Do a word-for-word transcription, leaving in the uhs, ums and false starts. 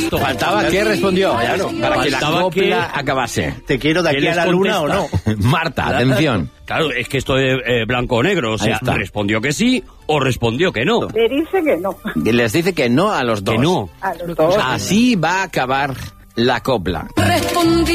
esto. Faltaba que respondió, claro, para que la Faltaba copla que- acabase. ¿Te quiero de ¿Qué aquí a les la luna o no? contesta? Marta, atención. Claro, es que esto de eh, blanco o negro, o Ahí sea, está. respondió que sí o respondió que no. Le dice que no. Les dice que no a los dos. Que no. A los dos. Así va a acabar la copla. Respondí